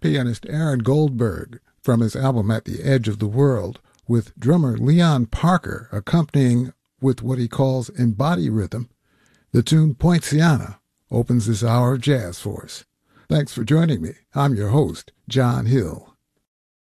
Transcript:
pianist Aaron Goldberg from his album At the Edge of the World, with drummer Leon Parker accompanying with what he calls embody rhythm. The tune Poinciana opens this hour of jazz for us. Thanks for joining me. I'm your host, John Hill.